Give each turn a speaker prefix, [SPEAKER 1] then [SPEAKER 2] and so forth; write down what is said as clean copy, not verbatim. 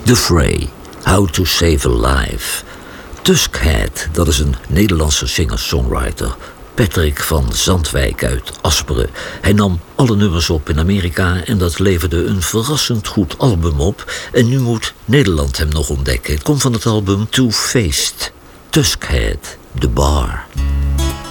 [SPEAKER 1] The Fray, How to Save a Life. Tuskhead, dat is een Nederlandse singer-songwriter. Patrick van Zandwijk uit Asperen. Hij nam alle nummers op in Amerika en dat leverde een verrassend goed album op. En nu moet Nederland hem nog ontdekken. Het komt van het album Two-Faced. Tuskhead, The Bar.